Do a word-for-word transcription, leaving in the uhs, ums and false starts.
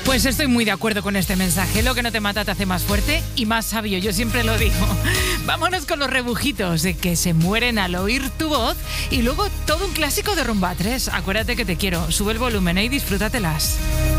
Pues estoy muy de acuerdo con este mensaje. Lo que no te mata te hace más fuerte y más sabio, yo siempre lo digo. Vámonos con los rebujitos de que se mueren al oír tu voz y luego todo un clásico de Rumba tres. Acuérdate que te quiero. Sube el volumen, ¿eh? Y disfrútatelas.